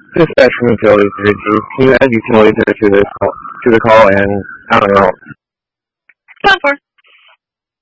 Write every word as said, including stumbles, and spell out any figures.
Dispatch from utilities to Can you add utilities to the call, to the call and I don't know. Ten four.